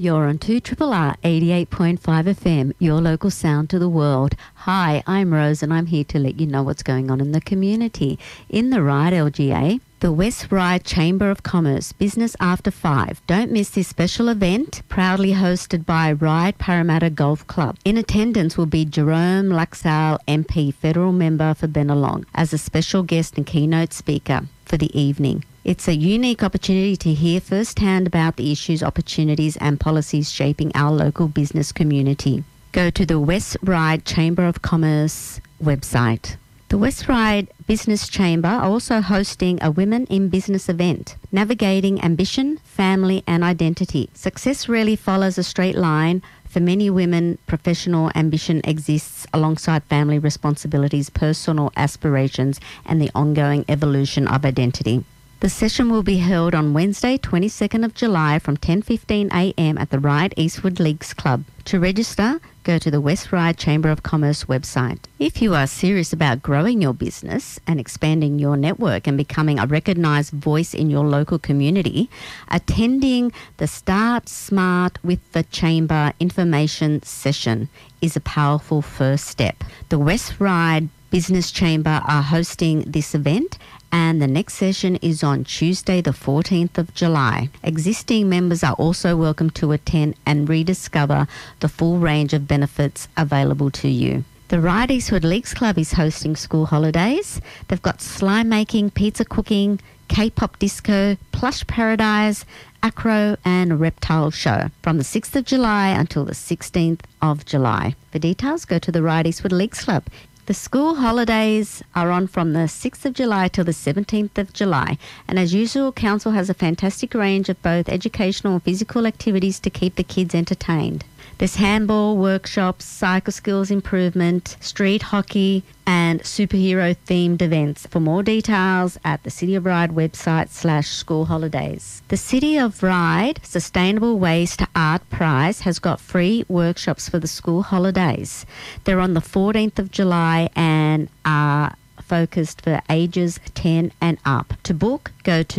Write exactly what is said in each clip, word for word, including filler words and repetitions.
You're on two R R R eighty-eight point five F M, your local sound to the world. Hi, I'm Rose and I'm here to let you know what's going on in the community. In the Ryde L G A, the West Ryde Chamber of Commerce, Business After Five. Don't miss this special event, proudly hosted by Ryde Parramatta Golf Club. In attendance will be Jerome Laxale M P, Federal Member for Bennelong, as a special guest and keynote speaker for the evening. It's a unique opportunity to hear firsthand about the issues, opportunities and policies shaping our local business community. Go to the West Ryde Chamber of Commerce website. The West Ryde Business Chamber are also hosting a Women in Business event, navigating ambition, family and identity. Success rarely follows a straight line. For many women, professional ambition exists alongside family responsibilities, personal aspirations and the ongoing evolution of identity. The session will be held on Wednesday, twenty-second of July from ten fifteen a m at the Ryde Eastwood Leagues Club. To register, go to the West Ryde Chamber of Commerce website. If you are serious about growing your business and expanding your network and becoming a recognised voice in your local community, attending the Start Smart with the Chamber information session is a powerful first step. The West Ryde Business Chamber are hosting this event, and the next session is on Tuesday the fourteenth of July. Existing members are also welcome to attend and rediscover the full range of benefits available to you. The Ryde Eastwood Leagues Club is hosting school holidays. They've got slime making, pizza cooking, K-pop disco, plush paradise, acro and reptile show from the sixth of July until the sixteenth of July. For details, go to the Ryde Eastwood Leagues Club. The school holidays are on from the sixth of July till the seventeenth of July. And as usual, Council has a fantastic range of both educational and physical activities to keep the kids entertained. There's handball workshops, cycle skills improvement, street hockey and superhero-themed events. For more details, at the City of Ryde website slash school holidays. The City of Ryde Sustainable Waste Art Prize has got free workshops for the school holidays. They're on the fourteenth of July and are focused for ages ten and up. To book, go to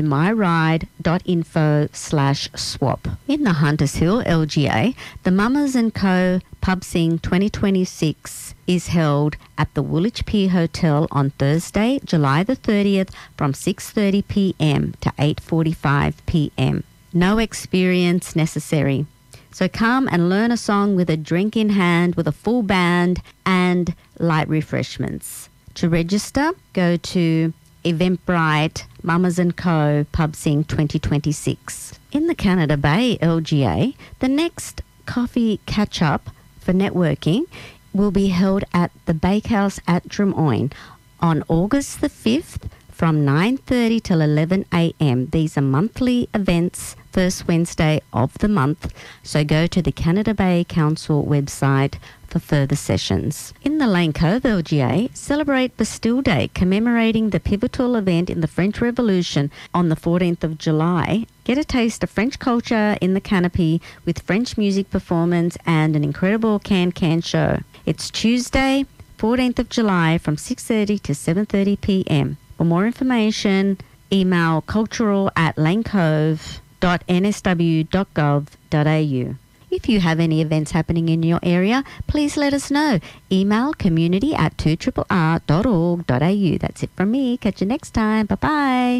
myryde.info slash swap. In the Hunters Hill L G A, the Mamas and Co Pub Sing twenty twenty-six is held at the Woolwich Pier Hotel on Thursday, July the thirtieth from six thirty p m to eight forty-five p m. No experience necessary. So come and learn a song with a drink in hand with a full band and light refreshments. To register, go to Eventbrite Mamas and Co Pub Sing twenty twenty-six. In the Canada Bay L G A, the next coffee catch-up for networking will be held at the Bakehouse at Drummoyne on August the fifth from nine thirty till eleven a m. These are monthly events, first Wednesday of the month, so go to the Canada Bay Council website for further sessions. In the Lane Cove L G A, celebrate Bastille Day, commemorating the pivotal event in the French Revolution on the fourteenth of July. Get a taste of French culture in the canopy with French music performance and an incredible can-can show. It's Tuesday, fourteenth of July from six thirty to seven thirty p m. For more information, email cultural at lanecove dot n s w dot gov dot a u. If you have any events happening in your area, please let us know. Email community at two R R R dot org dot a u. That's it from me. Catch you next time. Bye-bye.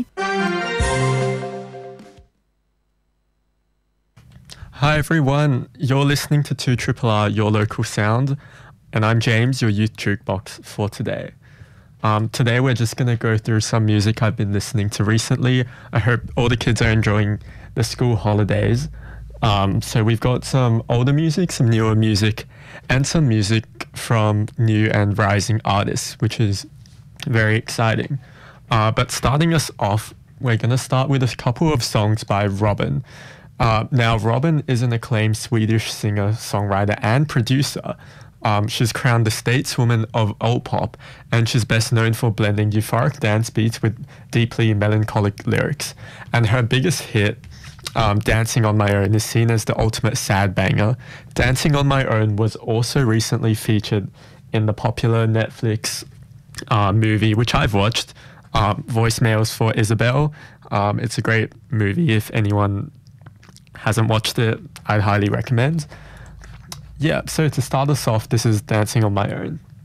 Hi everyone, you're listening to two R R R, your local sound, and I'm James, your youth jukebox for today. Um, today we're just going to go through some music I've been listening to recently. I hope all the kids are enjoying the school holidays. Um, so we've got some older music, some newer music, and some music from new and rising artists, which is very exciting. Uh, but starting us off, we're going to start with a couple of songs by Robyn. Uh, now, Robyn is an acclaimed Swedish singer, songwriter, and producer. Um, she's crowned the stateswoman of old pop, and she's best known for blending euphoric dance beats with deeply melancholic lyrics. And her biggest hit, Um, Dancing on My Own, is seen as the ultimate sad banger. Dancing on My Own was also recently featured in the popular Netflix uh, movie, which I've watched, um, Voicemails for Isabel. Um, it's a great movie if anyone hasn't watched it, I'd highly recommend. Yeah, so to start us off, this is Dancing on My Own.